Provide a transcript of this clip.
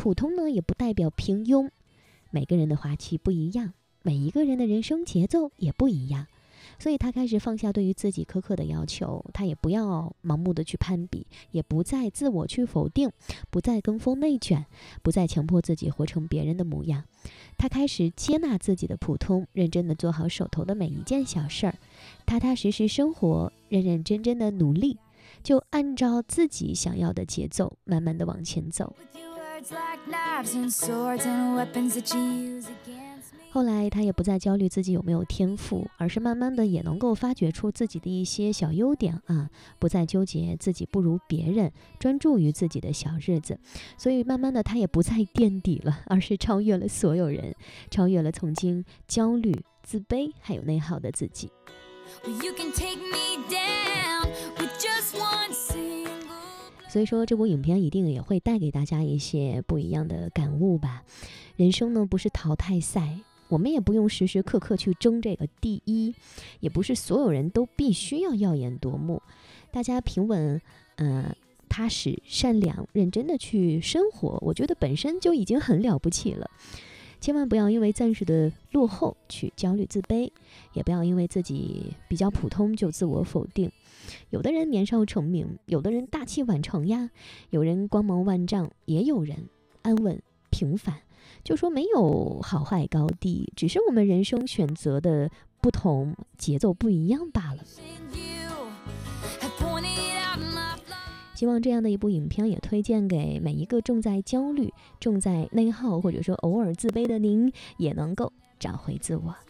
普通呢也不代表平庸，每个人的花期不一样，每一个人的人生节奏也不一样，所以他开始放下对于自己苛刻的要求，他也不要盲目的去攀比，也不再自我去否定，不再跟风内卷，不再强迫自己活成别人的模样。他开始接纳自己的普通，认真的做好手头的每一件小事儿，踏踏实实生活，认认真真的努力，就按照自己想要的节奏慢慢的往前走。后来他也不再焦虑自己有没有天赋，而是慢慢的也能够发掘出自己的一些小优点啊，不再纠结自己不如别人，专注于自己的小日子。所以慢慢的他也不再垫底了，而是超越了所有人，超越了曾经焦虑、自卑还有内耗的自己。所以说这部影片一定也会带给大家一些不一样的感悟吧。人生呢不是淘汰赛，我们也不用时时刻刻去争这个第一，也不是所有人都必须要耀眼夺目，大家平稳踏实善良认真的去生活，我觉得本身就已经很了不起了。千万不要因为暂时的落后去焦虑自卑，也不要因为自己比较普通就自我否定。有的人年少成名，有的人大器晚成呀，有人光芒万丈，也有人安稳平凡。就说没有好坏高低，只是我们人生选择的不同，节奏不一样罢了。希望这样的一部影片也推荐给每一个正在焦虑、正在内耗或者说偶尔自卑的您，也能够找回自我。